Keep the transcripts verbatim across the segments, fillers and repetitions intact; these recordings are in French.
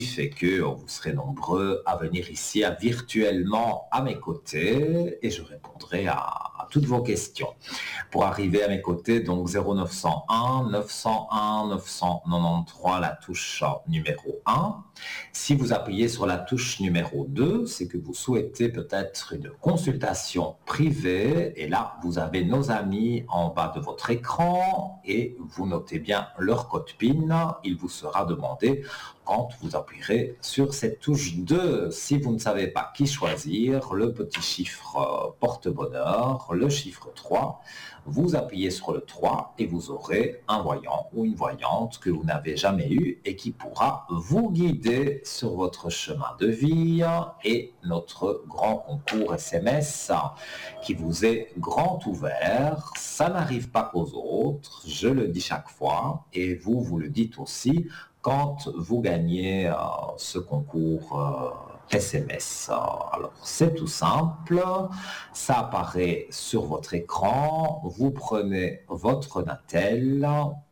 et que vous serez nombreux à venir ici à, virtuellement à mes côtés et je répondrai à, à toutes vos questions. Pour arriver à mes côtés, donc zéro neuf cent un neuf cent un neuf cent quatre-vingt-treize, la touche numéro un. Si vous appuyez sur la touche numéro deux, c'est que vous souhaitez peut-être une consultation privée et là, vous avez nos amis en bas de votre écran et vous notez bien leur code PIN. Il vous sera demandé quand vous appuierez sur cette touche deux. Si vous ne savez pas qui choisir, le petit chiffre porte-bonheur, le chiffre trois, vous appuyez sur le trois et vous aurez un voyant ou une voyante que vous n'avez jamais eu et qui pourra vous guider sur votre chemin de vie et notre grand concours S M S qui vous est grand ouvert. Ça n'arrive pas qu'aux autres, je le dis chaque fois et vous, vous le dites aussi quand vous gagnez euh, ce concours euh, S M S. Alors, c'est tout simple, ça apparaît sur votre écran, vous prenez votre Natel,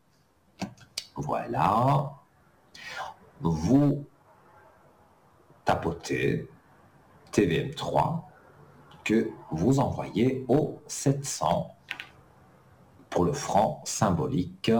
voilà, vous tapotez T V M trois que vous envoyez au sept cents pour le franc symbolique.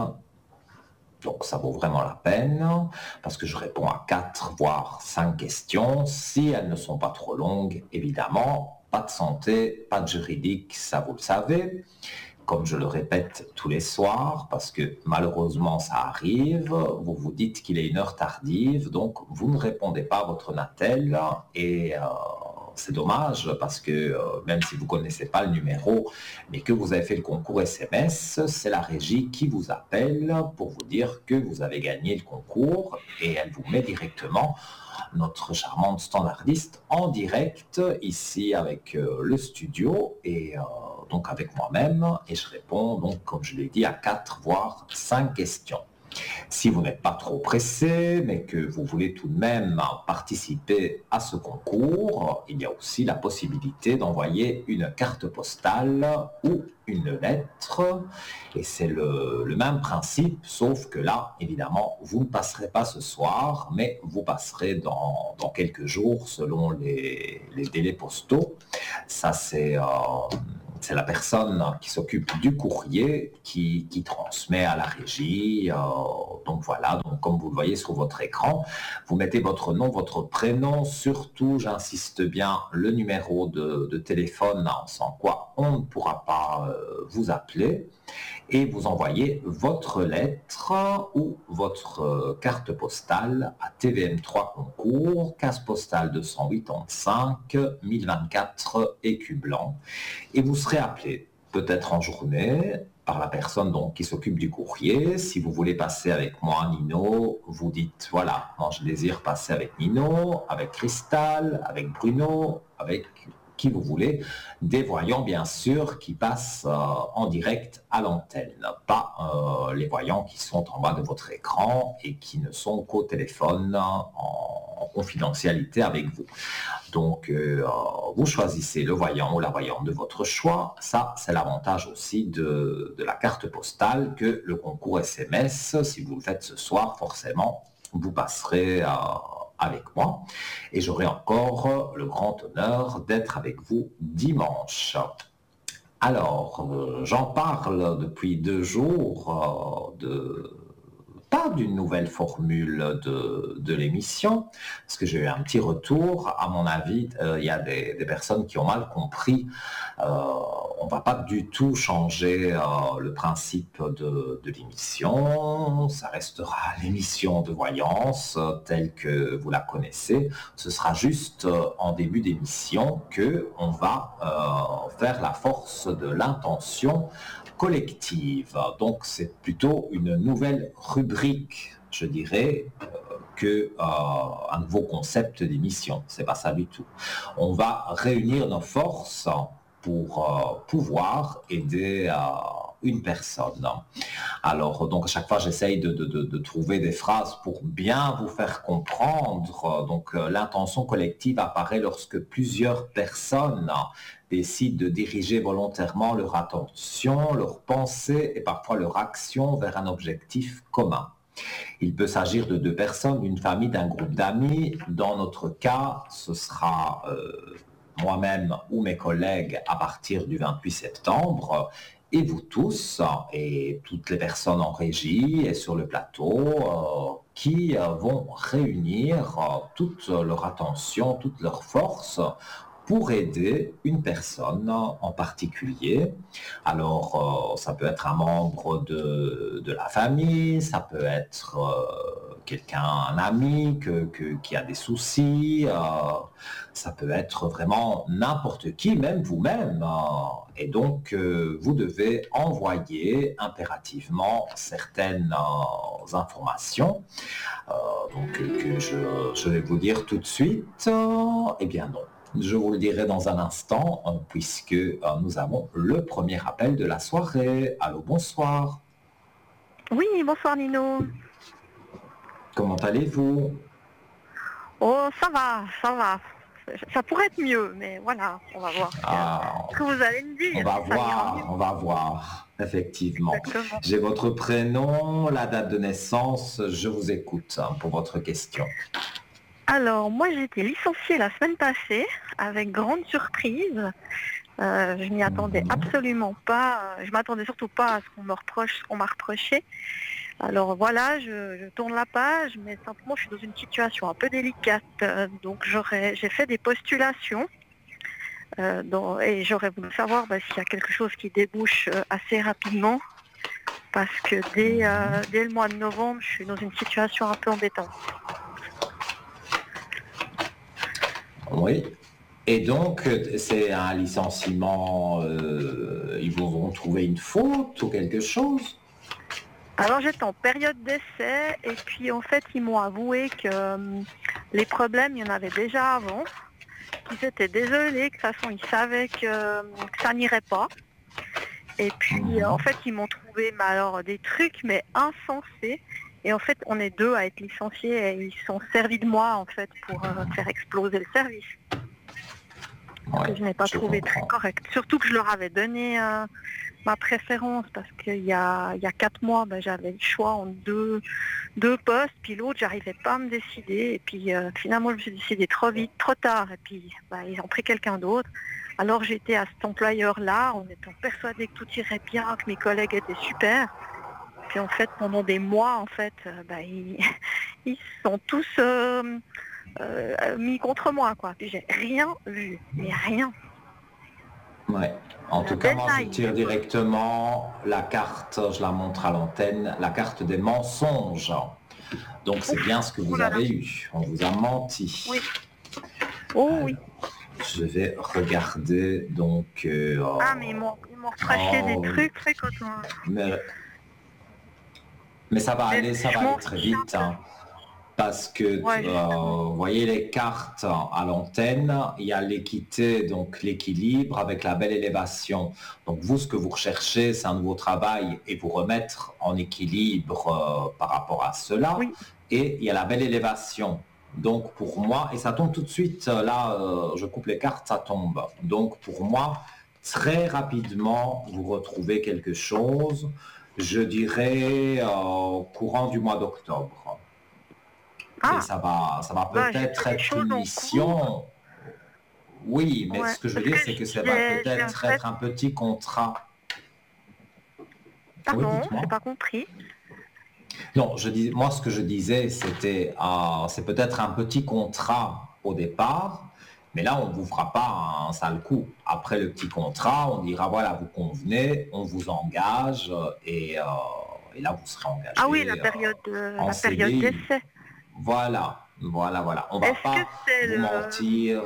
Donc ça vaut vraiment la peine, parce que je réponds à quatre, voire cinq questions. Si elles ne sont pas trop longues, évidemment, pas de santé, pas de juridique, ça vous le savez. Comme je le répète tous les soirs, parce que malheureusement ça arrive, vous vous dites qu'il est une heure tardive, donc vous ne répondez pas à votre Natel et... Euh, c'est dommage parce que euh, même si vous ne connaissez pas le numéro, mais que vous avez fait le concours S M S, c'est la régie qui vous appelle pour vous dire que vous avez gagné le concours et elle vous met directement notre charmante standardiste en direct ici avec euh, le studio et euh, donc avec moi-même et je réponds donc comme je l'ai dit à quatre voire cinq questions. Si vous n'êtes pas trop pressé, mais que vous voulez tout de même participer à ce concours, il y a aussi la possibilité d'envoyer une carte postale ou une lettre. Et c'est le, le même principe, sauf que là, évidemment, vous ne passerez pas ce soir, mais vous passerez dans, dans quelques jours selon les, les délais postaux. Ça, c'est... Euh, C'est la personne qui s'occupe du courrier qui, qui transmet à la régie. Euh, donc voilà, donc comme vous le voyez sur votre écran, vous mettez votre nom, votre prénom, surtout, j'insiste bien, le numéro de, de téléphone, sans quoi on ne pourra pas euh, vous appeler. Et vous envoyez votre lettre ou votre euh, carte postale à T V M trois Concours, case postale deux cent quatre-vingt-cinq, mille vingt-quatre, Écu Blanc. Et vous serez appelé, peut-être en journée, par la personne donc, qui s'occupe du courrier. Si vous voulez passer avec moi, Nino, vous dites, voilà, moi je désire passer avec Nino, avec Cristal, avec Bruno, avec... qui vous voulez, des voyants bien sûr qui passent euh, en direct à l'antenne, pas euh, les voyants qui sont en bas de votre écran et qui ne sont qu'au téléphone en, en confidentialité avec vous. Donc euh, vous choisissez le voyant ou la voyante de votre choix, ça c'est l'avantage aussi de, de la carte postale que le concours S M S, si vous le faites ce soir forcément, vous passerez à avec moi et j'aurai encore le grand honneur d'être avec vous dimanche. Alors, euh, j'en parle depuis deux jours euh, de pas d'une nouvelle formule de, de l'émission, parce que j'ai eu un petit retour. À mon avis, euh, il y a des, des personnes qui ont mal compris. Euh, on ne va pas du tout changer euh, le principe de, de l'émission. Ça restera l'émission de voyance euh, telle que vous la connaissez. Ce sera juste euh, en début d'émission qu'on va euh, faire la force de l'intention collective. Donc c'est plutôt une nouvelle rubrique, je dirais, euh, que euh, un nouveau concept d'émission. C'est pas ça du tout. On va réunir nos forces pour euh, pouvoir aider euh, une personne. Alors, donc à chaque fois, j'essaye de, de, de, de trouver des phrases pour bien vous faire comprendre. Donc, euh, l'intention collective apparaît lorsque plusieurs personnes décident de diriger volontairement leur attention, leur pensée et parfois leur action vers un objectif commun. Il peut s'agir de deux personnes, d'une famille, d'un groupe d'amis. Dans notre cas, ce sera euh, moi-même ou mes collègues à partir du vingt-huit septembre, et vous tous, et toutes les personnes en régie et sur le plateau, euh, qui euh, vont réunir euh, toute leur attention, toute leur force pour aider une personne en particulier. Alors, euh, ça peut être un membre de, de la famille, ça peut être euh, quelqu'un, un ami que, que- qui a des soucis, euh, ça peut être vraiment n'importe qui, même vous-même. euh, et donc, euh, vous devez envoyer impérativement certaines euh, informations, euh, donc, euh, que je, je vais vous dire tout de suite. Euh, eh bien non. Je vous le dirai dans un instant, euh, puisque euh, nous avons le premier appel de la soirée. Allô, bonsoir. Oui, bonsoir Nino. Comment allez-vous? Oh, ça va, ça va. Ça pourrait être mieux, mais voilà, on va voir ce que, Ah, ce que vous allez me on dire, va si ça ira mieux. voir, on va voir, effectivement. Exactement. J'ai votre prénom, la date de naissance, je vous écoute hein, pour votre question. Alors, moi j'ai été licenciée la semaine passée, avec grande surprise. Euh, je m'y attendais Mhm. absolument pas. Je m'attendais surtout pas à ce qu'on me reproche, ce qu'on m'a reproché. Alors voilà, je, je tourne la page, mais simplement je suis dans une situation un peu délicate. Euh, Donc j'aurais, j'ai fait des postulations. Euh, dans- et j'aurais voulu savoir bah, s'il y a quelque chose qui débouche euh, assez rapidement, parce que dès, euh, dès le mois de novembre, je suis dans une situation un peu embêtante. Oui. Et donc, euh, c'est un licenciement, euh, ils vous ont trouvé une faute ou quelque chose? Alors j'étais en période d'essai, et puis en fait ils m'ont avoué que euh, les problèmes, il y en avait déjà avant, qu'ils étaient désolés, que de toute façon ils savaient que, euh, que ça n'irait pas. Et puis euh, en Mhm. fait ils m'ont trouvé mais alors, des trucs mais insensés. Et en fait on est deux à être licenciés et ils se sont servis de moi en fait pour euh, faire exploser le service. Ce Oui, que je n'ai pas je trouvé très comprends. correct. Surtout que je leur avais donné euh, ma préférence parce qu'il y a, il y a quatre mois, ben, j'avais le choix entre deux, deux postes, puis l'autre, j'arrivais pas à me décider. Et puis euh, finalement, je me suis décidée trop vite, trop tard. Et puis ben, ils ont pris quelqu'un d'autre. Alors j'étais à cet employeur-là en étant persuadée que tout irait bien, que mes collègues étaient super. Puis en fait, pendant des mois, en fait, euh, ben, ils, ils sont tous euh, euh, mis contre moi, quoi. Puis j'ai rien vu, mais rien. Ouais. En La tout cas, belle moi, je naïve. tire directement la carte, je la montre à l'antenne, la carte des mensonges. Donc, c'est bien ce Ouf, que oh vous là là, avez eu. On vous a menti. oui. Oh oui. Alors, je vais regarder donc. euh, Ah, mais ils m'ont, ils m'ont reproché des oh, trucs, c'est quand on... mais, mais ça va Mais aller, ça va aller franchement, très c'est vite, chiant. hein. Parce que, Ouais, justement. euh, vous voyez les cartes à l'antenne, il y a l'équité, donc l'équilibre avec la belle élévation. Donc vous, ce que vous recherchez, c'est un nouveau travail et vous remettre en équilibre euh, par rapport à cela. Oui. Et il y a la belle élévation. Donc pour moi, et ça tombe tout de suite, là, euh, je coupe les cartes, ça tombe. Donc pour moi, très rapidement, vous retrouvez quelque chose, je dirais, euh, courant du mois d'octobre. Et Ah, ça va, ça va bah j'ai peut-être fait des être une choses en cours. mission. Oui, mais Ouais. ce que je veux Parce dire, que c'est que ça va j'ai, j'ai en peut-être fait... être un petit contrat. Oui, Pardon, j'ai dites-moi. pas compris. Non, je dis, moi, ce que je disais, c'était, euh, c'est peut-être un petit contrat au départ, mais là, on ne vous fera pas un sale coup. Après le petit contrat, on dira, voilà, vous convenez, on vous engage, euh, et, euh, et là, vous serez Ah oui, la engagé euh, période, de- en la période C D I. d'essai. Voilà, voilà, voilà. On ne va Est-ce que pas c'est vous le... mentir.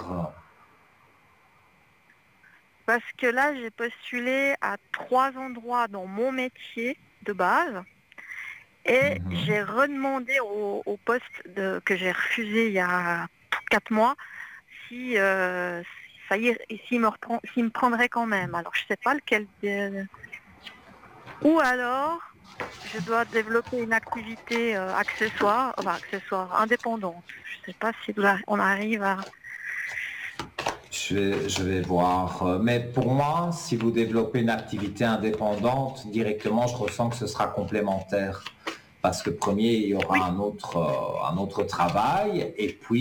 Parce que là, j'ai postulé à trois endroits dans mon métier de base. Et Mhm. j'ai redemandé au, au poste de, que j'ai refusé il y a quatre mois si euh, ça y est, et s'il me reprend, s'il me prendrait quand même. Alors je sais pas lequel. de- Ou alors je dois développer une activité euh, accessoire, enfin accessoire, indépendante. Je sais pas si là, on arrive à. Je vais, je vais voir. Euh, Mais pour moi, si vous développez une activité indépendante, directement, je ressens que ce sera complémentaire. parce que premier, il y aura Oui. un autre, euh, un autre travail, et puis